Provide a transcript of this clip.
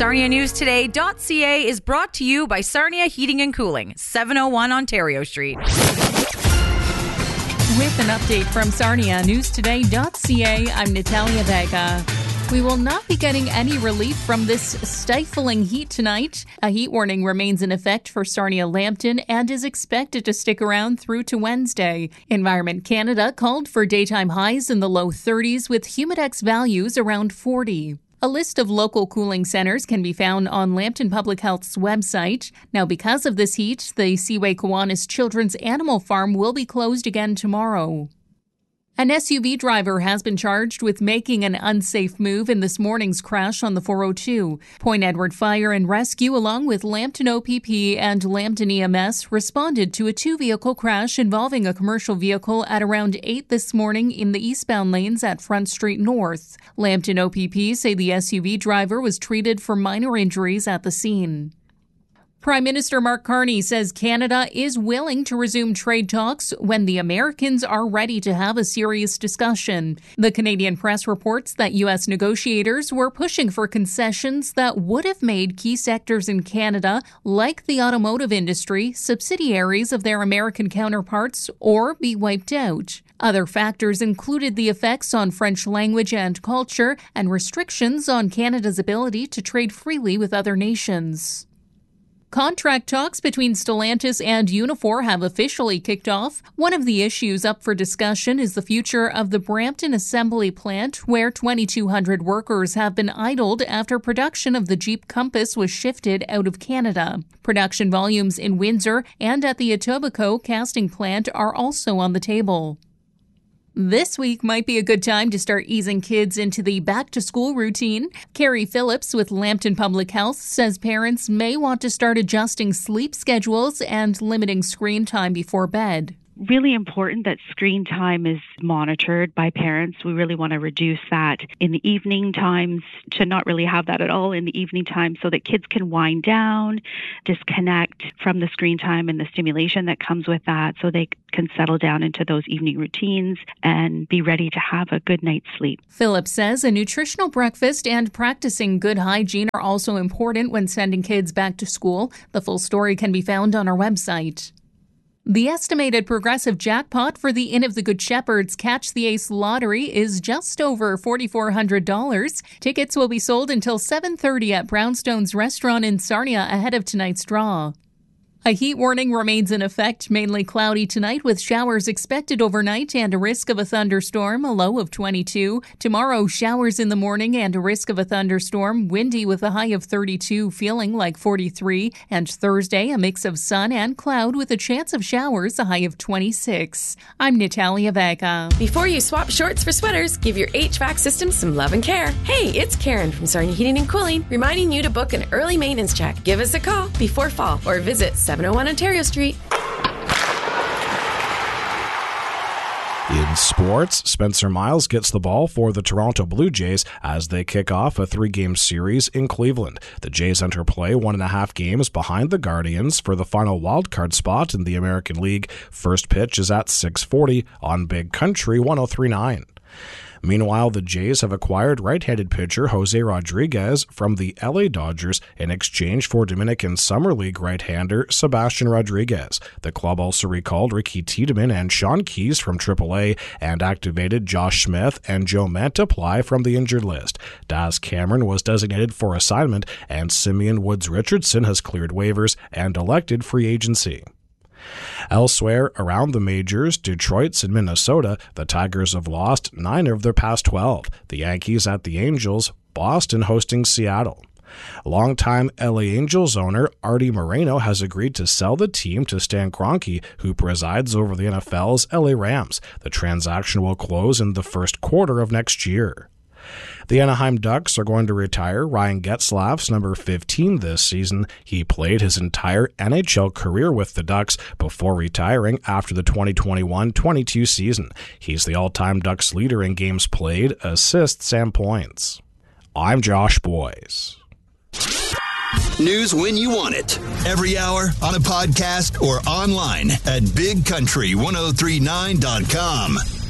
SarniaNewsToday.ca is brought to you by Sarnia Heating and Cooling, 701 Ontario Street. With an update from SarniaNewsToday.ca, I'm Natalia Vega. We will not be getting any relief from this stifling heat tonight. A heat warning remains in effect for Sarnia-Lambton and is expected to stick around through to Wednesday. Environment Canada called for daytime highs in the low 30s with humidex values around 40. A list of local cooling centers can be found on Lambton Public Health's website. Now, because of this heat, the Seaway Kiwanis Children's Animal Farm will be closed again tomorrow. An SUV driver has been charged with making an unsafe move in this morning's crash on the 402. Point Edward Fire and Rescue, along with Lambton OPP and Lambton EMS, responded to a two-vehicle crash involving a commercial vehicle at around 8 this morning in the eastbound lanes at Front Street North. Lambton OPP say the SUV driver was treated for minor injuries at the scene. Prime Minister Mark Carney says Canada is willing to resume trade talks when the Americans are ready to have a serious discussion. The Canadian Press reports that U.S. negotiators were pushing for concessions that would have made key sectors in Canada, like the automotive industry, subsidiaries of their American counterparts or be wiped out. Other factors included the effects on French language and culture and restrictions on Canada's ability to trade freely with other nations. Contract talks between Stellantis and Unifor have officially kicked off. One of the issues up for discussion is the future of the Brampton Assembly Plant, where 2,200 workers have been idled after production of the Jeep Compass was shifted out of Canada. Production volumes in Windsor and at the Etobicoke casting plant are also on the table. This week might be a good time to start easing kids into the back-to-school routine. Carrie Phillips with Lambton Public Health says parents may want to start adjusting sleep schedules and limiting screen time before bed. Really important that screen time is monitored by parents. We really want to reduce that in the evening times, to not really have that at all in the evening time, so that kids can wind down, disconnect from the screen time and the stimulation that comes with that, so they can settle down into those evening routines and be ready to have a good night's sleep. Phillips says a nutritional breakfast and practicing good hygiene are also important when sending kids back to school. The full story can be found on our website. The estimated progressive jackpot for the Inn of the Good Shepherd's Catch the Ace lottery is just over $4,400. Tickets will be sold until 7:30 at Brownstone's Restaurant in Sarnia ahead of tonight's draw. A heat warning remains in effect, mainly cloudy tonight with showers expected overnight and a risk of a thunderstorm, a low of 22. Tomorrow, showers in the morning and a risk of a thunderstorm, windy with a high of 32, feeling like 43. And Thursday, a mix of sun and cloud with a chance of showers, a high of 26. I'm Natalia Vega. Before you swap shorts for sweaters, give your HVAC system some love and care. Hey, it's Karen from Sarnia Heating and Cooling, reminding you to book an early maintenance check. Give us a call before fall or visit 701 Ontario Street. In sports, Spencer Miles gets the ball for the Toronto Blue Jays as they kick off a 3-game series in Cleveland. The Jays enter play 1.5 games behind the Guardians for the final wildcard spot in the American League. First pitch is at 6:40 on Big Country 103.9. Meanwhile, the Jays have acquired right-handed pitcher Jose Rodriguez from the LA Dodgers in exchange for Dominican Summer League right-hander Sebastian Rodriguez. The club also recalled Ricky Tiedemann and Sean Keyes from AAA and activated Josh Smith and Joe Mantiply from the injured list. Daz Cameron was designated for assignment, and Simeon Woods-Richardson has cleared waivers and elected free agency. Elsewhere, around the majors, Detroit's in Minnesota, the Tigers have lost 9 of their past 12. The Yankees at the Angels, Boston hosting Seattle. Longtime LA Angels owner Artie Moreno has agreed to sell the team to Stan Kroenke, who presides over the NFL's LA Rams. The transaction will close in the first quarter of next year. The Anaheim Ducks are going to retire Ryan Getzlaf's number 15 this season. He played his entire NHL career with the Ducks before retiring after the 2021-22 season. He's the all-time Ducks leader in games played, assists, and points. I'm Josh Boyes. News when you want it. Every hour on a podcast or online at bigcountry1039.com.